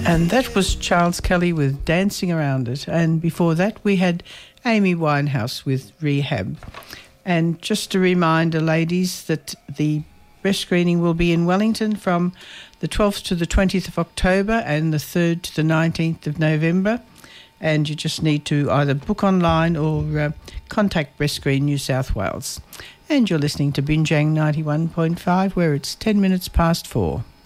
And that was Charles Kelly with Dancing Around It. And before that, we had Amy Winehouse with Rehab. And just a reminder, ladies, that the breast screening will be in Wellington from the 12th to the 20th of October and the 3rd to the 19th of November. And you just need to either book online or contact Breast Screen New South Wales. And you're listening to Binjang 91.5, where it's 10 minutes past 4.